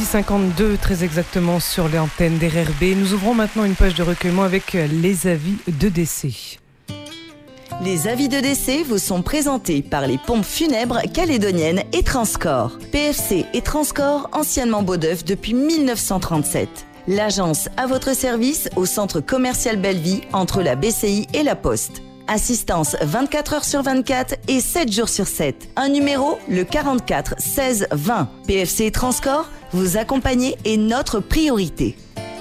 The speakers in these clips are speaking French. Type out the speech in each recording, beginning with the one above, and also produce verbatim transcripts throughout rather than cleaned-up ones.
cinquante-deux, très exactement sur l'antenne d'R R B. Nous ouvrons maintenant une page de recueillement avec les avis de décès. Les avis de décès vous sont présentés par les pompes funèbres calédoniennes et Transcorps. P F C et Transcorps, anciennement Beaudeuf depuis mille neuf cent trente-sept. L'agence à votre service au centre commercial Belleville entre la B C I et la Poste. Assistance vingt-quatre heures sur vingt-quatre et sept jours sur sept. Un numéro, le quarante-quatre seize vingt. P F C et Transcorps, vous accompagner est notre priorité.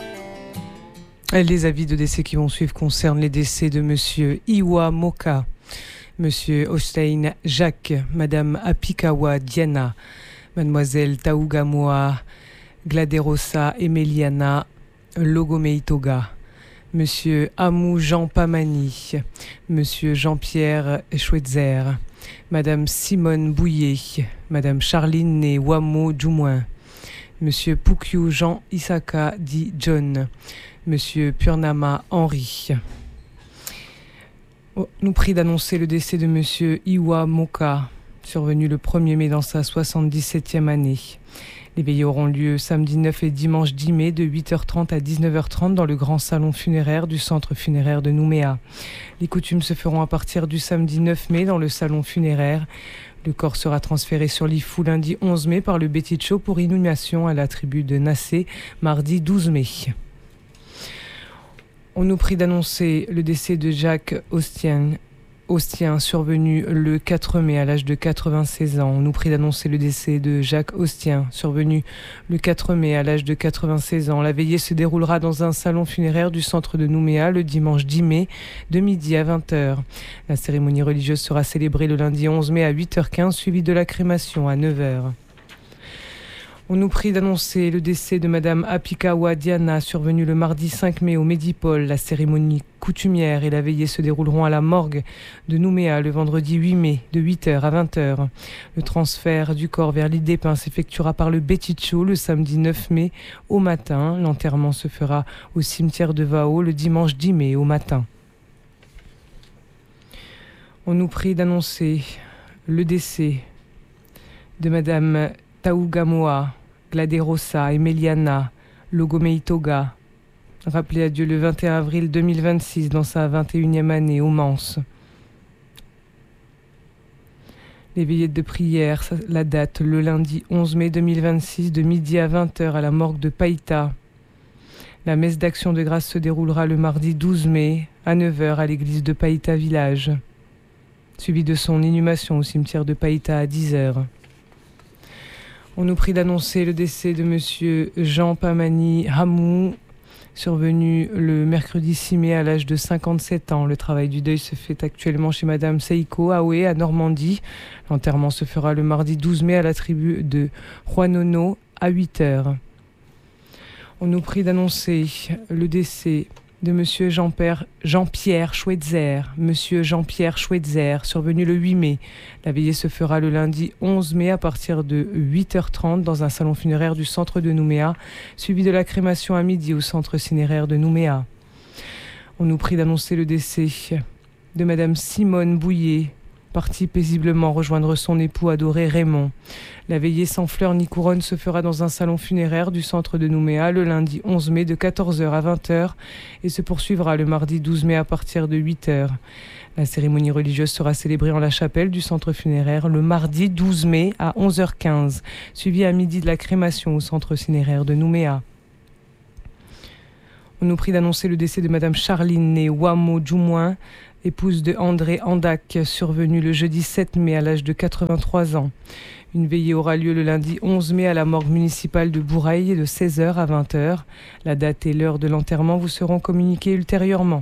Les avis de décès qui vont suivre concernent les décès de Monsieur Iwa Moka, Monsieur Ostein Jacques, Madame Apikawa Diana, Mademoiselle Taougamoa Gladerosa Emeliana Logomeitoga, Monsieur Amou Jean Pamani, Monsieur Jean-Pierre Schweitzer, Madame Simone Bouillet, Madame Charline Né Wamo Djoumoin, Monsieur Poukyu Jean Isaka dit John, Monsieur Purnama Henri. Oh, nous prie d'annoncer le décès de Monsieur Iwa Moka, survenu le premier mai dans sa soixante-dix-septième année. Les veillées auront lieu samedi neuf et dimanche dix mai de huit heures trente à dix-neuf heures trente dans le grand salon funéraire du centre funéraire de Nouméa. Les coutumes se feront à partir du samedi neuf mai dans le salon funéraire. Le corps sera transféré sur l'I F O lundi onze mai par le Béticho pour inhumation à la tribu de Nassé mardi douze mai. On nous prie d'annoncer le décès de Jacques Ostien, Ostien, survenu le quatre mai à l'âge de quatre-vingt-seize ans. On nous prie d'annoncer le décès de Jacques Ostien, survenu le quatre mai à l'âge de quatre-vingt-seize ans. La veillée se déroulera dans un salon funéraire du centre de Nouméa le dimanche dix mai de midi à vingt heures. La cérémonie religieuse sera célébrée le lundi onze mai à huit heures quinze, suivie de la crémation à neuf heures. On nous prie d'annoncer le décès de Madame Apikawa Diana, survenue le mardi cinq mai au Médipôle. La cérémonie coutumière et la veillée se dérouleront à la morgue de Nouméa le vendredi huit mai de huit heures à vingt heures. Le transfert du corps vers l'île des Pins s'effectuera par le Béticho le samedi neuf mai au matin. L'enterrement se fera au cimetière de Vao le dimanche dix mai au matin. On nous prie d'annoncer le décès de Madame Taougamoa Gladerosa Emeliana Logomeitoga, rappelée à Dieu le vingt et un avril deux mille vingt-six dans sa vingt et unième année au Mans. Les veillettes de prière, la date le lundi onze mai deux mille vingt-six de midi à vingt heures à la morgue de Païta. La messe d'action de grâce se déroulera le mardi douze mai à neuf heures à l'église de Païta Village, suivie de son inhumation au cimetière de Païta à dix heures. On nous prie d'annoncer le décès de Monsieur Jean Pamani Hamou, survenu le mercredi six mai à l'âge de cinquante-sept ans. Le travail du deuil se fait actuellement chez Madame Seiko Aoué à Normandie. L'enterrement se fera le mardi douze mai à la tribu de Juanono à huit heures. On nous prie d'annoncer le décès de Monsieur Jean-Pierre, Jean-Pierre Schweitzer, Monsieur Jean-Pierre Schweitzer, survenu le huit mai. La veillée se fera le lundi onze mai à partir de huit heures trente dans un salon funéraire du centre de Nouméa, suivi de la crémation à midi au centre cinéraire de Nouméa. On nous prie d'annoncer le décès de Madame Simone Bouillet, partie paisiblement rejoindre son époux adoré Raymond. La veillée sans fleurs ni couronne se fera dans un salon funéraire du centre de Nouméa le lundi onze mai de quatorze heures à vingt heures et se poursuivra le mardi douze mai à partir de huit heures. La cérémonie religieuse sera célébrée en la chapelle du centre funéraire le mardi douze mai à onze heures quinze, suivie à midi de la crémation au centre cinéraire de Nouméa. On nous prie d'annoncer le décès de Madame Charline Né Wamo Djoumoin, épouse de André Andac, survenue le jeudi sept mai à l'âge de quatre-vingt-trois ans. Une veillée aura lieu le lundi onze mai à la morgue municipale de Bourail de seize heures à vingt heures. La date et l'heure de l'enterrement vous seront communiquées ultérieurement.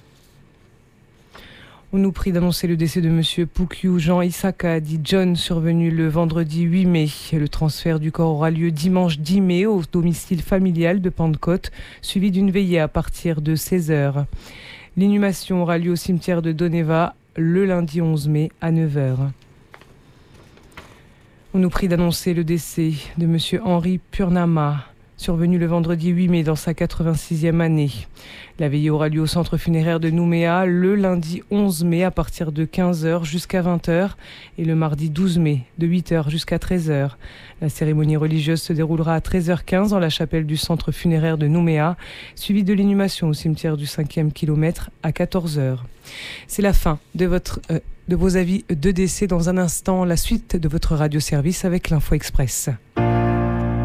On nous prie d'annoncer le décès de Monsieur Poukyu Jean Isaka, dit John, survenu le vendredi huit mai. Le transfert du corps aura lieu dimanche dix mai au domicile familial de Pentecôte, suivi d'une veillée à partir de seize heures. L'inhumation aura lieu au cimetière de Doneva le lundi onze mai à neuf heures. On nous prie d'annoncer le décès de Monsieur Henri Purnama survenue le vendredi huit mai dans sa quatre-vingt-sixième année. La veillée aura lieu au centre funéraire de Nouméa le lundi onze mai à partir de quinze heures jusqu'à vingt heures et le mardi douze mai de huit heures jusqu'à treize heures. La cérémonie religieuse se déroulera à treize heures quinze dans la chapelle du centre funéraire de Nouméa, suivie de l'inhumation au cimetière du cinquième kilomètre à quatorze heures. C'est la fin de, votre, euh, de vos avis de décès. Dans un instant, la suite de votre radio-service avec l'Info Express.